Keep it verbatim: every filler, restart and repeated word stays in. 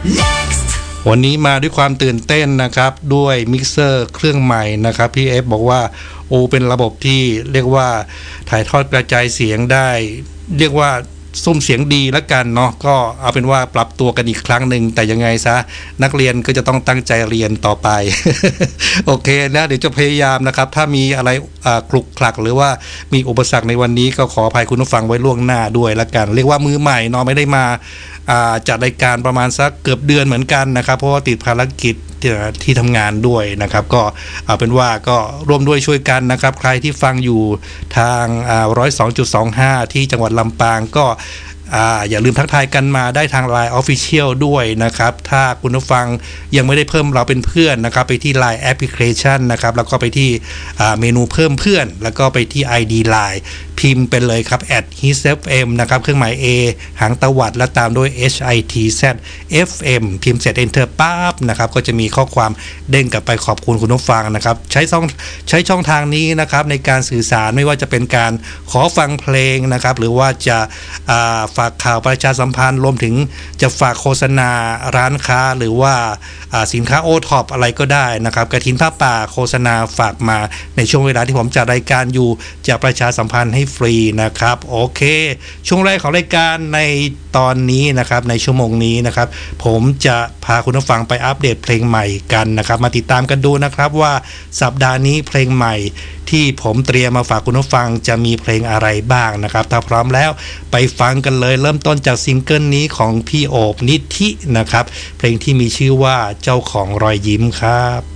วันนี้มาด้วยความตื่นเต้นนะครับด้วยมิกเซอร์เครื่องใหม่นะครับพี่เอฟบอกว่าโอ้เป็นระบบที่เรียกว่าถ่ายทอดกระจายเสียงได้เรียกว่าซุ้มเสียงดีแล้วกันเนาะก็เอาเป็นว่าปรับตัวกันอีกครั้งหนึ่งแต่ยังไงซะนักเรียนก็จะต้องตั้งใจเรียนต่อไป โอเคนะเดี๋ยวจะพยายามนะครับถ้ามีอะไรคลุกคลักหรือว่ามีอุปสรรคในวันนี้ก็ขออภัยคุณผู้ฟังไว้ล่วงหน้าด้วยละกันเรียกว่ามือใหม่เนาะไม่ได้มาจัดรายการประมาณสักเกือบเดือนเหมือนกันนะครับเพราะว่าติดภารกิจที่ทำงานด้วยนะครับก็เอาเป็นว่าก็ร่วมด้วยช่วยกันนะครับใครที่ฟังอยู่ทางหนึ่งร้อยสองจุดสองห้าที่จังหวัดลำปางก็อ่าอย่าลืมทักทายกันมาได้ทาง ไลน์ Official ด้วยนะครับถ้าคุณผู้ฟังยังไม่ได้เพิ่มเราเป็นเพื่อนนะครับไปที่ ไลน์ Application นะครับแล้วก็ไปที่เมนูเพิ่มเพื่อนแล้วก็ไปที่ ไอ ดี ไลน์ พิมพ์เป็นเลยครับ แอท ฮิต เอฟ เอ็ม นะครับเครื่องหมาย A หางตวัดและตามด้วย เอช ไอ ที แซด เอฟ เอ็ม พิมพ์เสร็จ Enter ปั๊บนะครับก็จะมีข้อความเด้งกลับไปขอบคุณคุณผู้ฟังนะครับใช้ช่องใช้ช่องทางนี้นะครับในการสื่อสารไม่ว่าจะเป็นการขอฟังเพลงนะครับหรือว่าจะฝากข่าวประชาสัมพันธ์รวมถึงจะฝากโฆษณาร้านค้าหรือว่าสินค้าโอท็อปอะไรก็ได้นะครับกฐินผ้าป่าโฆษณาฝากมาในช่วงเวลาที่ผมจัดรายการอยู่จะประชาสัมพันธ์ให้ฟรีนะครับโอเคช่วงแรกของรายการในตอนนี้นะครับในชั่วโมงนี้นะครับผมจะพาคุณผู้ฟังไปอัปเดตเพลงใหม่กันนะครับมาติดตามกันดูนะครับว่าสัปดาห์นี้เพลงใหม่ที่ผมเตรียมมาฝากคุณผู้ฟังจะมีเพลงอะไรบ้างนะครับถ้าพร้อมแล้วไปฟังกันเลยเริ่มต้นจากซิงเกิลนี้ของพี่โอบนิธินะครับเพลงที่มีชื่อว่าเจ้าของรอยยิ้มครับ